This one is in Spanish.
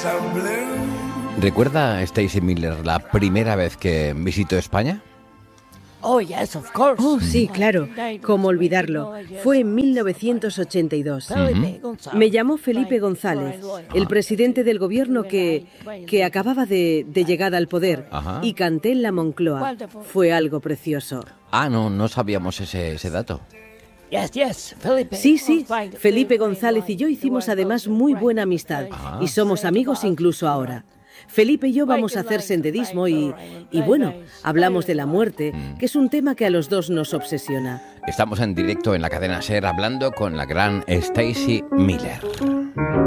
¿Recuerda Stacey Miller la primera vez que visitó España? Oh, yes, of course. Oh, sí, claro. ¿Cómo olvidarlo? Fue en 1982. Me llamó Felipe González, el presidente del gobierno que acababa de llegar al poder, y canté en la Moncloa. Fue algo precioso. Ah, no sabíamos ese dato. Sí, Felipe González y yo hicimos además muy buena amistad y somos amigos incluso ahora. Felipe y yo vamos a hacer senderismo y bueno, hablamos de la muerte, que es un tema que a los dos nos obsesiona. Estamos en directo en la cadena SER hablando con la gran Stacey Miller.